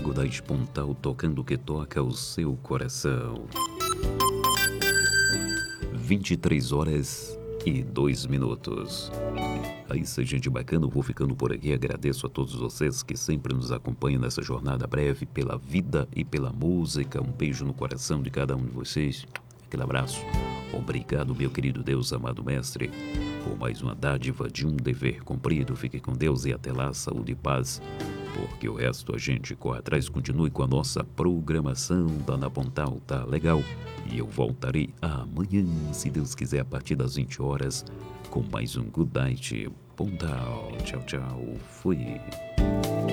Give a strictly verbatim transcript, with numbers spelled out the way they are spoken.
Goodnight Pontal, tocando o que toca o seu coração. vinte e três horas e dois minutos. É isso aí, gente bacana, eu vou ficando por aqui. Agradeço a todos vocês que sempre nos acompanham nessa jornada breve pela vida e pela música. Um beijo no coração de cada um de vocês. Aquele abraço. Obrigado, meu querido Deus, amado mestre, por mais uma dádiva de um dever cumprido. Fique com Deus e até lá, saúde e paz, porque o resto a gente corre atrás. Continue com a nossa programação da Na Pontal, tá legal? E eu voltarei amanhã, se Deus quiser, a partir das vinte horas, com mais um Good Night Pontal. Tchau, tchau. Fui.